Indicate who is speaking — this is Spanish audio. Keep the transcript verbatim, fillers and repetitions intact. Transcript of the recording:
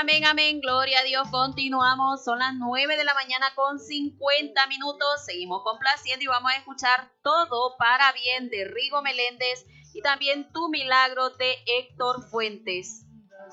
Speaker 1: Amén, amén, gloria a Dios. Continuamos, son las nueve de la mañana con cincuenta minutos. Seguimos complaciendo y vamos a escuchar Todo para Bien de Rigo Meléndez y también Tu Milagro de Héctor Fuentes.